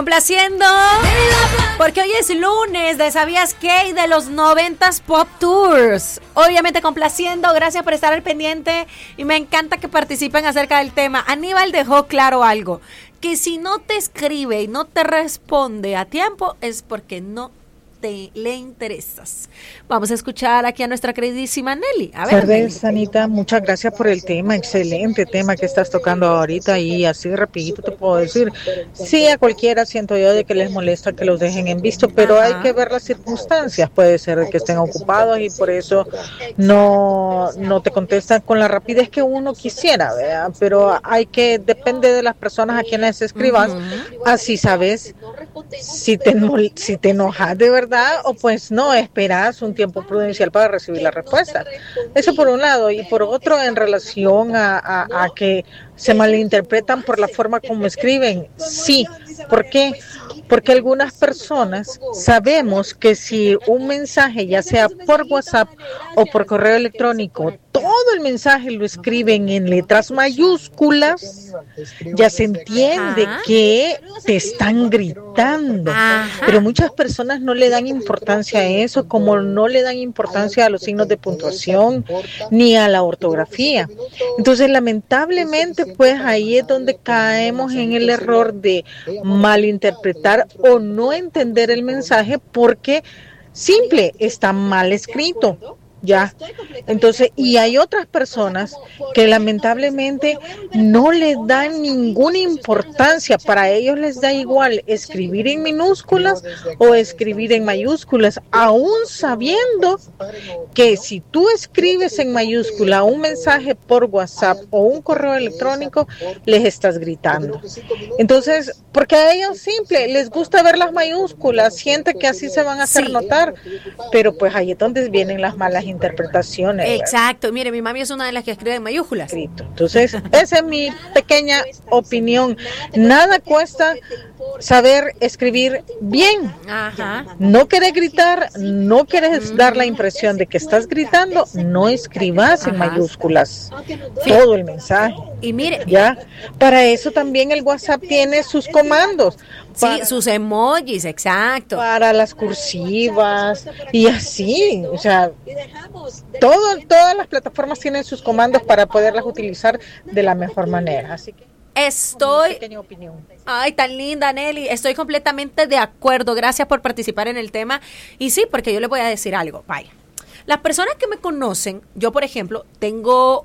Complaciendo, porque hoy es lunes de ¿Sabías qué? Y de los 90s Pop Tours. Obviamente complaciendo, gracias por estar al pendiente y me encanta que participen acerca del tema. Aníbal dejó claro algo, que si no te escribe y no te responde a tiempo es porque no le interesas. Vamos a escuchar aquí a nuestra queridísima Nelly. A ver, Tardes, Anita, muchas gracias por el tema, excelente tema que estás tocando ahorita y así rapidito te puedo decir, sí, a cualquiera siento yo de que les molesta que los dejen en visto, pero hay que ver las circunstancias, puede ser de que estén ocupados y por eso no te contestan con la rapidez que uno quisiera, ¿verdad? Pero depende de las personas a quienes escribas, así sabes si te enojas de verdad o pues no esperas un tiempo prudencial para recibir la respuesta. Eso por un lado, y por otro en relación a que se malinterpretan por la forma como escriben. Sí, ¿por qué? Porque algunas personas sabemos que si un mensaje, ya sea por WhatsApp o por correo electrónico, todo el mensaje lo escriben en letras mayúsculas, ya se entiende que te están gritando. Pero muchas personas no le dan importancia a eso, como no le dan importancia a los signos de puntuación ni a la ortografía. Entonces, lamentablemente, pues ahí es donde caemos en el error de malinterpretar o no entender el mensaje porque simple, está mal escrito. Ya, entonces, y hay otras personas que lamentablemente no le dan ninguna importancia, para ellos les da igual escribir en minúsculas o escribir en mayúsculas, aún sabiendo que si tú escribes en mayúscula un mensaje por WhatsApp o un correo electrónico, les estás gritando. Entonces, porque a ellos simple, les gusta ver las mayúsculas, sienten que así se van a hacer notar, pero pues ahí es donde vienen las malas interpretaciones. Exacto, ¿verdad? Mire, mi mami es una de las que escribe en mayúsculas. Entonces, esa es mi pequeña opinión. Nada cuesta saber escribir bien. No querés gritar, no querés dar la impresión de que estás gritando, no escribas en mayúsculas todo el mensaje. Y mire, ya, para eso también el WhatsApp tiene sus comandos. Sí, sus emojis, exacto. Para las cursivas y así, o sea, todas las plataformas tienen sus comandos para poderlas utilizar de la mejor manera. Así que pequeña opinión. Ay, tan linda, Nelly. Estoy completamente de acuerdo. Gracias por participar en el tema. Y sí, porque yo les voy a decir algo. Vaya, las personas que me conocen, yo por ejemplo, tengo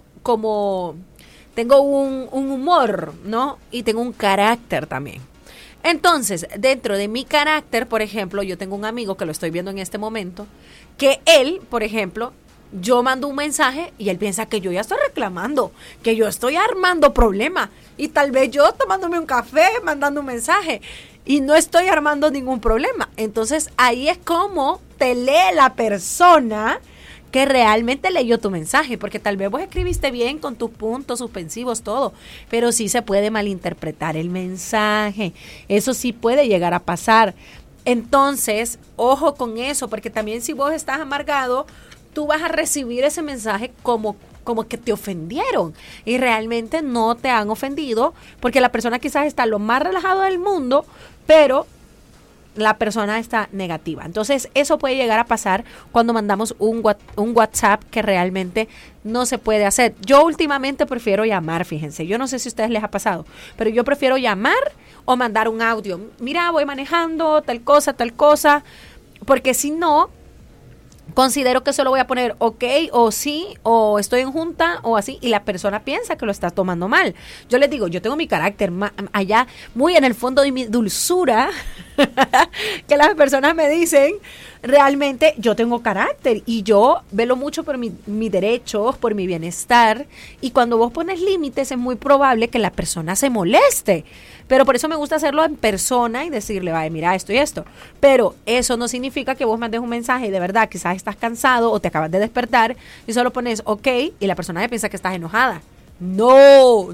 un humor, ¿no? Y tengo un carácter también. Entonces, dentro de mi carácter, por ejemplo, yo tengo un amigo que lo estoy viendo en este momento, que él, por ejemplo, yo mando un mensaje y él piensa que yo ya estoy reclamando, que yo estoy armando problema. Y tal vez yo tomándome un café, mandando un mensaje, y no estoy armando ningún problema. Entonces, ahí es como te lee la persona que realmente leyó tu mensaje, porque tal vez vos escribiste bien con tus puntos suspensivos, todo, pero sí se puede malinterpretar el mensaje, eso sí puede llegar a pasar. Entonces, ojo con eso, porque también si vos estás amargado, tú vas a recibir ese mensaje como que te ofendieron y realmente no te han ofendido, porque la persona quizás está lo más relajado del mundo, pero la persona está negativa. Entonces, eso puede llegar a pasar cuando mandamos un WhatsApp que realmente no se puede hacer. Yo últimamente prefiero llamar, fíjense. Yo no sé si a ustedes les ha pasado, pero yo prefiero llamar o mandar un audio. Mira, voy manejando, tal cosa, porque si no, considero que solo voy a poner ok o sí o estoy en junta o así y la persona piensa que lo está tomando mal. Yo les digo, yo tengo mi carácter allá muy en el fondo de mi dulzura que las personas me dicen, realmente yo tengo carácter y yo velo mucho por mis derechos, por mi bienestar, y cuando vos pones límites es muy probable que la persona se moleste. Pero por eso me gusta hacerlo en persona y decirle, vaya, mira esto y esto. Pero eso no significa que vos mandes un mensaje y de verdad quizás estás cansado o te acabas de despertar y solo pones ok y la persona ya piensa que estás enojada. No.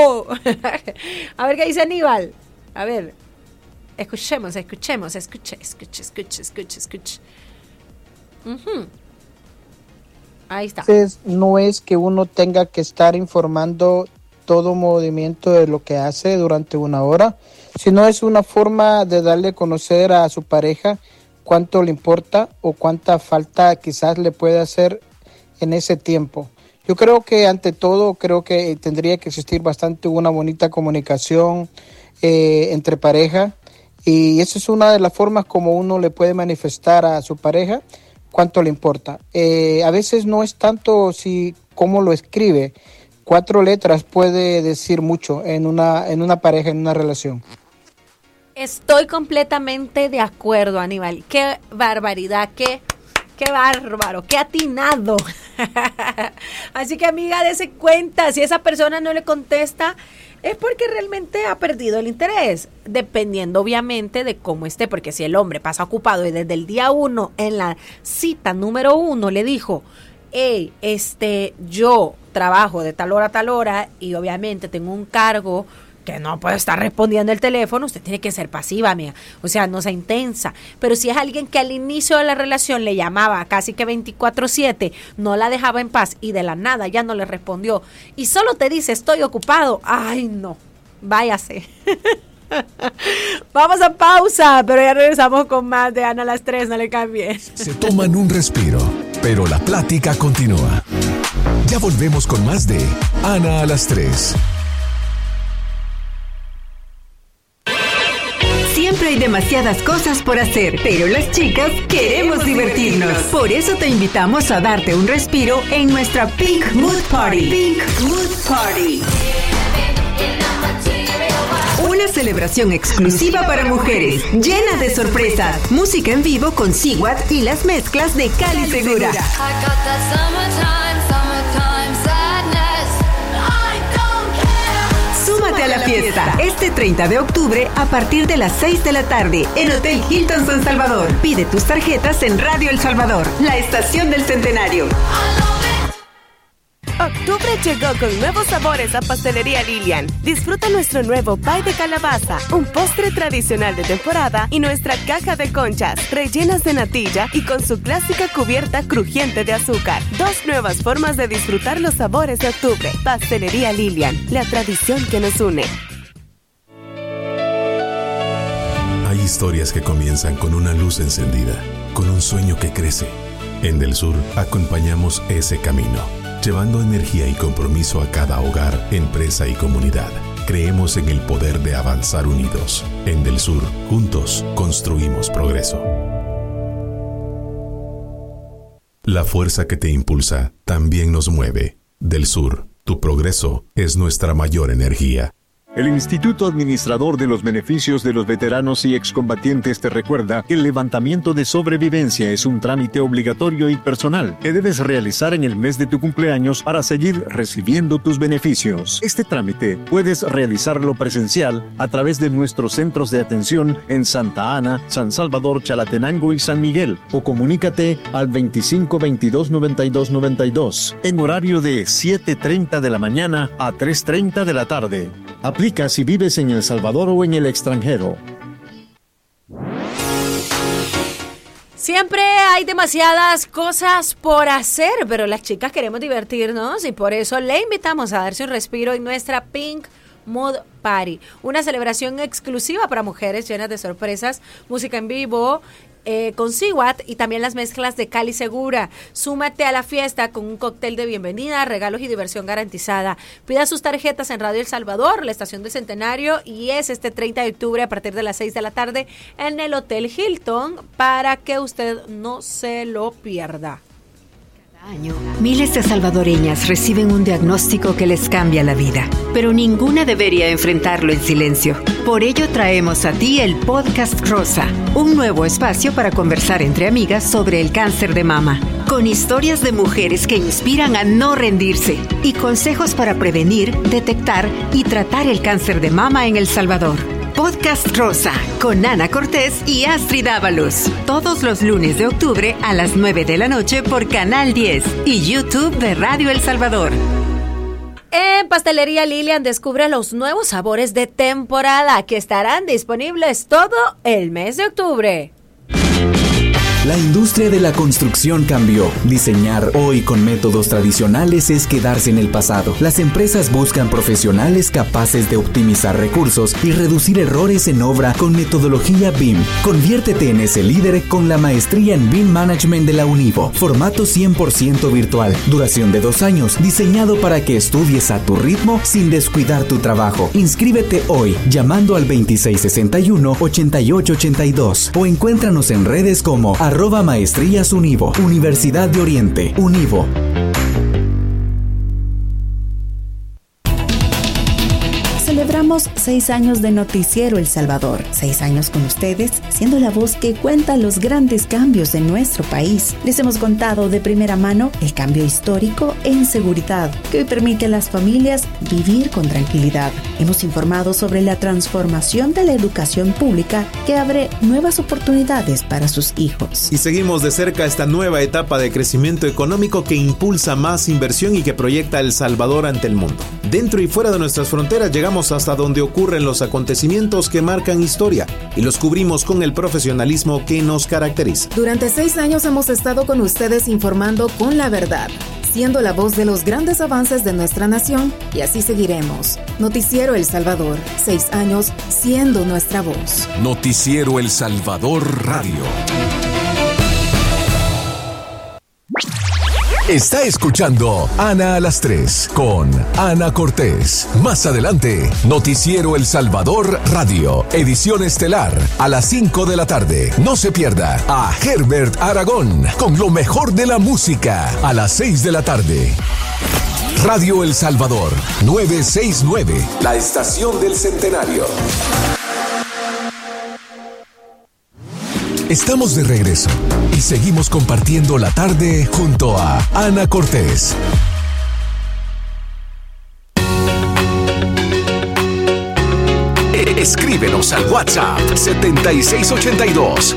A ver qué dice Aníbal. A ver, escuchemos. Ahí está. Entonces, no es que uno tenga que estar informando todo movimiento de lo que hace durante una hora, sino es una forma de darle a conocer a su pareja cuánto le importa o cuánta falta quizás le puede hacer en ese tiempo. Yo creo que ante todo, creo que tendría que existir bastante una bonita comunicación entre pareja, y esa es una de las formas como uno le puede manifestar a su pareja cuánto le importa. A veces no es tanto cómo lo escribe. 4 letras puede decir mucho en una pareja, en una relación. Estoy completamente de acuerdo, Aníbal. Qué barbaridad, qué bárbaro, qué atinado. Así que, amiga, dése cuenta, si esa persona no le contesta, es porque realmente ha perdido el interés, dependiendo obviamente de cómo esté, porque si el hombre pasa ocupado y desde el día 1, en la cita número 1, le dijo, hey, yo trabajo de tal hora a tal hora y obviamente tengo un cargo que no puedo estar respondiendo el teléfono, usted tiene que ser pasiva, amiga. O sea, no sea intensa. Pero si es alguien que al inicio de la relación le llamaba casi que 24/7, no la dejaba en paz y de la nada ya no le respondió y solo te dice estoy ocupado, ay no, váyase. Vamos a pausa, pero ya regresamos con más de Ana a las 3, no le cambie. Se toman un respiro, pero la plática continúa. Ya volvemos con más de Ana a las 3. Siempre hay demasiadas cosas por hacer, pero las chicas queremos divertirnos. Por eso te invitamos a darte un respiro en nuestra Pink Mood Party. Pink Mood Party. Una celebración exclusiva para mujeres, llena de sorpresas, música en vivo con Sigwat y las mezclas de Cali Segura. Súmate a la fiesta este 30 de octubre a partir de las 6 de la tarde en Hotel Hilton San Salvador. Pide tus tarjetas en Radio El Salvador, la estación del Centenario. Octubre llegó con nuevos sabores a Pastelería Lilian. Disfruta nuestro nuevo pie de calabaza, un postre tradicional de temporada y nuestra caja de conchas rellenas de natilla y con su clásica cubierta crujiente de azúcar. 2 nuevas formas de disfrutar los sabores de octubre. Pastelería Lilian, la tradición que nos une. Hay historias que comienzan con una luz encendida, con un sueño que crece. En Del Sur acompañamos ese camino, llevando energía y compromiso a cada hogar, empresa y comunidad. Creemos en el poder de avanzar unidos. En Del Sur, juntos, construimos progreso. La fuerza que te impulsa también nos mueve. Del Sur, tu progreso es nuestra mayor energía. El Instituto Administrador de los Beneficios de los Veteranos y Excombatientes te recuerda que el levantamiento de sobrevivencia es un trámite obligatorio y personal que debes realizar en el mes de tu cumpleaños para seguir recibiendo tus beneficios. Este trámite puedes realizarlo presencial a través de nuestros centros de atención en Santa Ana, San Salvador, Chalatenango y San Miguel, o comunícate al 25 22 92 92 en horario de 7:30 de la mañana a 3:30 de la tarde. Aplica si vives en El Salvador o en el extranjero. Siempre hay demasiadas cosas por hacer, pero las chicas queremos divertirnos y por eso le invitamos a darse un respiro en nuestra Pink Mood Party, una celebración exclusiva para mujeres llenas de sorpresas, música en vivo, con Sigwat y también las mezclas de Cali Segura. Súmate a la fiesta con un cóctel de bienvenida, regalos y diversión garantizada. Pida sus tarjetas en Radio El Salvador, la estación del Centenario, y es este 30 de octubre a partir de las 6 de la tarde en el Hotel Hilton para que usted no se lo pierda. Año, miles de salvadoreñas reciben un diagnóstico que les cambia la vida, pero ninguna debería enfrentarlo en silencio. Por ello traemos a ti el Podcast Rosa, un nuevo espacio para conversar entre amigas sobre el cáncer de mama, con historias de mujeres que inspiran a no rendirse y consejos para prevenir, detectar y tratar el cáncer de mama en El Salvador. Podcast Rosa, con Ana Cortés y Astrid Ábalos. Todos los lunes de octubre a las 9 de la noche por Canal 10 y YouTube de Radio El Salvador. En Pastelería Lilian descubre los nuevos sabores de temporada que estarán disponibles todo el mes de octubre. La industria de la construcción cambió. Diseñar hoy con métodos tradicionales es quedarse en el pasado. Las empresas buscan profesionales capaces de optimizar recursos y reducir errores en obra con metodología BIM. Conviértete en ese líder con la maestría en BIM Management de la Univo. Formato 100% virtual. Duración de 2 años. Diseñado para que estudies a tu ritmo sin descuidar tu trabajo. Inscríbete hoy llamando al 2661-8882 o encuéntranos en redes como @maestrías Univo, Universidad de Oriente, Univo. Celebramos 6 años de Noticiero El Salvador. 6 años con ustedes, siendo la voz que cuenta los grandes cambios de nuestro país. Les hemos contado de primera mano el cambio histórico en seguridad que hoy permite a las familias vivir con tranquilidad. Hemos informado sobre la transformación de la educación pública que abre nuevas oportunidades para sus hijos. Y seguimos de cerca esta nueva etapa de crecimiento económico que impulsa más inversión y que proyecta a El Salvador ante el mundo. Dentro y fuera de nuestras fronteras llegamos hasta donde ocurren los acontecimientos que marcan historia y los cubrimos con el profesionalismo que nos caracteriza. Durante 6 años hemos estado con ustedes informando con la verdad, siendo la voz de los grandes avances de nuestra nación, y así seguiremos. Noticiero El Salvador, 6 años siendo nuestra voz. Noticiero El Salvador Radio. Está escuchando Ana a las 3 con Ana Cortés. Más adelante, Noticiero El Salvador Radio, edición estelar a las 5 de la tarde. No se pierda a Herbert Aragón con lo mejor de la música a las 6 de la tarde. Radio El Salvador 969, la estación del centenario. Estamos de regreso y seguimos compartiendo la tarde junto a Ana Cortés. Escríbenos al WhatsApp 7682